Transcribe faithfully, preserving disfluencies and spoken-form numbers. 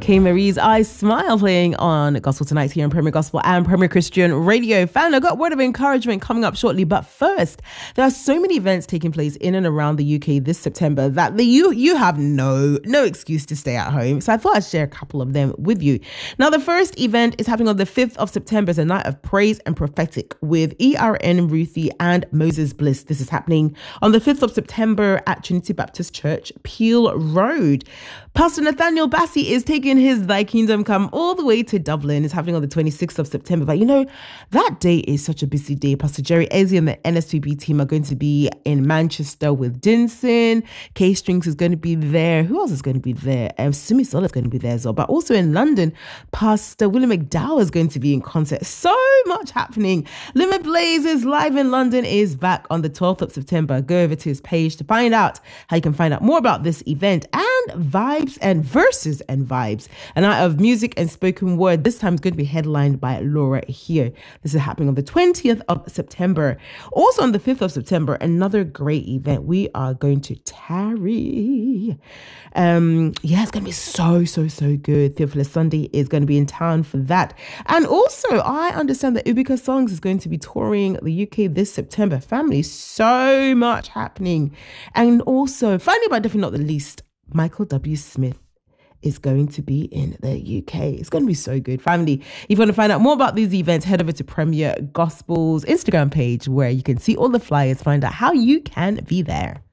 K Marie's I Smile playing on Gospel Tonight here on Premier Gospel and Premier Christian Radio. Fan, I've got a word of encouragement coming up shortly, but first, there are so many events taking place in and around the U K this September that the, you you have no no excuse to stay at home. So I thought I'd share a couple of them with you. Now, the first event is happening on the fifth of September. It's a night of praise and prophetic with E R N Ruthie and Moses Bliss. This is happening on the fifth of September at Trinity Baptist Church, Peel Road. Pastor Nathaniel Bassey is taking his Thy Kingdom Come all the way to Dublin. It's happening on the twenty-sixth of September. But you know, that day is such a busy day. Pastor Jerry Eze and the N S P B team are going to be in Manchester with Dinson. K Strings is going to be there. Who else is going to be there? Um, Sumi Sola is going to be there as well. But also in London, Pastor William McDowell is going to be in concert. So much happening. Limit Blaze is live in London is back on the twelfth of September. Go over to his page to find out how you can find out more about this event and Vibes and Verses and Vibes. A night of music and spoken word. This time is going to be headlined by Laura Here. This is happening on the twentieth of September. Also on the fifth of September, another great event. We are going to tarry. Um, yeah, it's going to be so, so, so good. Theophilus Sunday is going to be in town for that. And also, I understand that Ubika Songs is going to be touring the U K this September. Family, so much happening. And also, finally, but definitely not the least, Michael W. Smith is going to be in the U K. It's going to be so good. Family, if you want to find out more about these events, head over to Premier Gospel's Instagram page where you can see all the flyers, find out how you can be there.